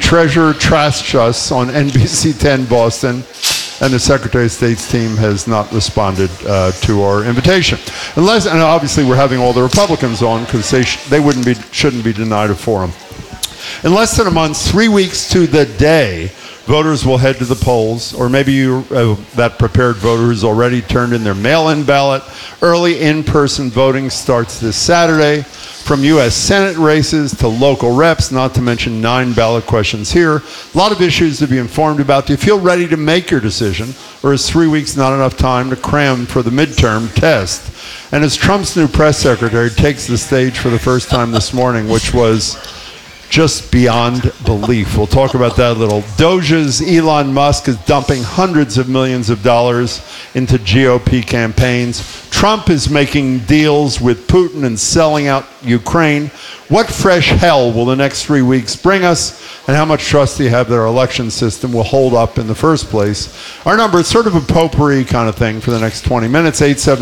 treasurer trashed us on NBC 10 Boston, and the Secretary of State's team has not responded to our invitation. And obviously we're having all the Republicans on because they shouldn't be denied a forum. In less than a month, 3 weeks to the day, voters will head to the polls, or maybe that prepared voter who's already turned in their mail-in ballot. Early in-person voting starts this Saturday. From U.S. Senate races to local reps, not to mention 9 ballot questions here. A lot of issues to be informed about. Do you feel ready to make your decision, or is 3 weeks not enough time to cram for the midterm test? And as Trump's new press secretary takes the stage for the first time this morning, which was just beyond belief. We'll talk about that a little. Doge's Elon Musk is dumping hundreds of millions of dollars into GOP campaigns. Trump is making deals with Putin and selling out Ukraine. What fresh hell will the next 3 weeks bring us? And how much trust do you have that our election system will hold up in the first place? Our number is sort of a potpourri kind of thing for the next 20 minutes,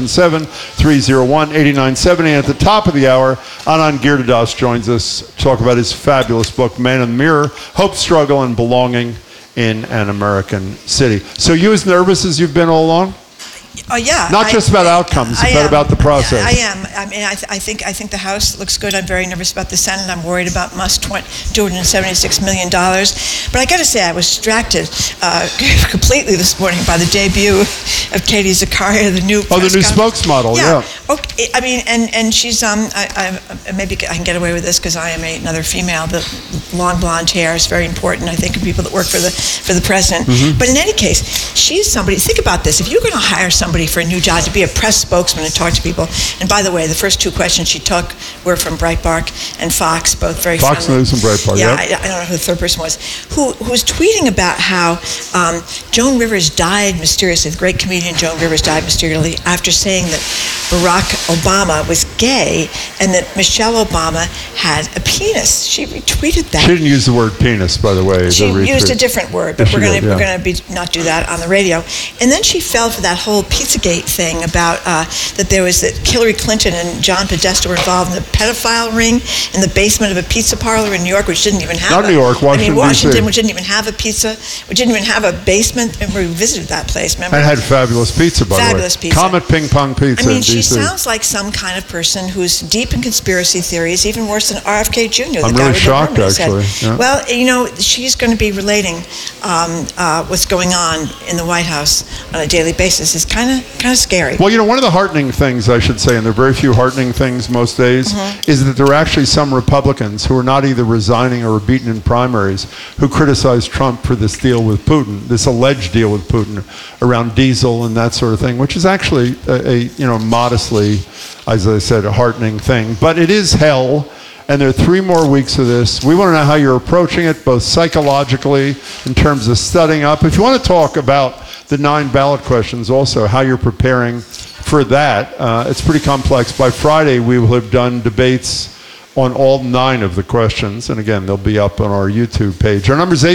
877-301-8970. And at the top of the hour, Anand Giridharadas joins us to talk about his fabulous book, Man in the Mirror, Hope, Struggle, and Belonging in an American City. So you as nervous as you've been all along? Oh yeah. Not just about outcomes, but about the process. I am. I mean, I think the House looks good. I'm very nervous about the Senate. I'm worried about Musk's $276 million. But I got to say, I was distracted completely this morning by the debut of Katie Zakaria, the new spokesmodel. Yeah. Okay. I mean, and she's maybe I can get away with this because I am another female. The long blonde hair is very important, I think, of people that work for the president. Mm-hmm. But in any case, she's somebody. Think about this: if you're going to hire somebody for a new job to be a press spokesman and talk to people. And by the way, the first 2 questions she took were from Breitbart and Fox, both very Fox friendly. News and Breitbart, yeah. I don't know who the third person was. Who's tweeting about how Joan Rivers died mysteriously, the great comedian Joan Rivers died mysteriously after saying that Barack Obama was gay and that Michelle Obama had a penis. She retweeted that. She didn't use the word penis, by the way. She used a different word, but we're going to not do that on the radio. And then she fell for that whole Pizzagate thing about that Hillary Clinton and John Podesta were involved in the pedophile ring in the basement of a pizza parlor in New York, which didn't even have Not New York, Washington, which didn't even have a pizza, which didn't even have a basement. And we visited that place, remember? And had fabulous pizza, by the way. Fabulous pizza. Comet Ping Pong Pizza. I mean, she sounds like some kind of person who's deep in conspiracy theories, even worse than RFK Jr. I'm really shocked, actually. Yeah. Well, she's going to be relating what's going on in the White House on a daily basis. It's kind of scary. Well, one of the heartening things, I should say, and there are very few heartening things most days, is that there are actually some Republicans who are not either resigning or were beaten in primaries who criticize Trump for this deal with Putin, this alleged deal with Putin around diesel and that sort of thing, which is actually a modestly, as I said, a heartening thing. But it is hell. And there are 3 more weeks of this. We want to know how you're approaching it, both psychologically, in terms of studying up. If you want to talk about the 9 ballot questions also, how you're preparing for that, it's pretty complex. By Friday, we will have done debates on all 9 of the questions. And again, they'll be up on our YouTube page. Our number is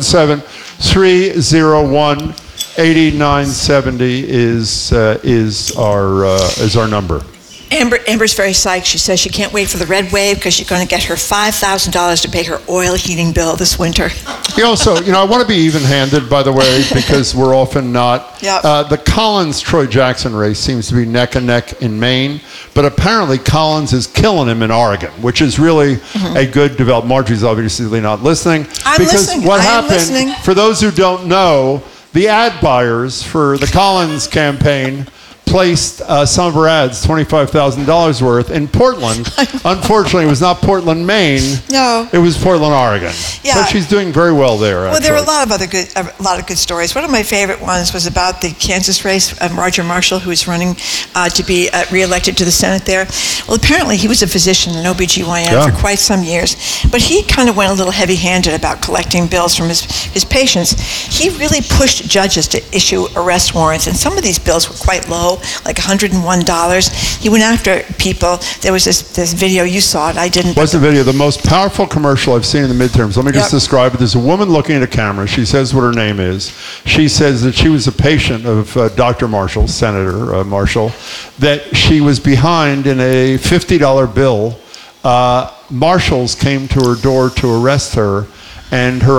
877-301-8970 is our number. Amber's very psyched. She says she can't wait for the red wave because she's going to get her $5,000 to pay her oil heating bill this winter. Also, I want to be even-handed, by the way, because we're often not. Yep. The Collins-Troy Jackson race seems to be neck and neck in Maine, but apparently Collins is killing him in Oregon, which is really a good development. Marjorie's obviously not listening. I'm listening. What happened, for those who don't know, the ad buyers for the Collins campaign placed some of her ads, $25,000 worth, in Portland. Unfortunately, it was not Portland, Maine. No. It was Portland, Oregon. Yeah. So she's doing very well there. Well, there were a lot of good stories. One of my favorite ones was about the Kansas race. Roger Marshall, who was running to be reelected to the Senate there. Well, apparently he was a physician, an OBGYN for quite some years, but he kind of went a little heavy-handed about collecting bills from his patients. He really pushed judges to issue arrest warrants, and some of these bills were quite low, like $101. He went after people. There was this video, you saw it, I didn't. What's the video? The most powerful commercial I've seen in the midterms. Let me just describe it. There's a woman looking at a camera. She says what her name is. She says that she was a patient of Dr. Marshall, Senator Marshall, that she was behind in a $50 bill. Marshals came to her door to arrest her, and her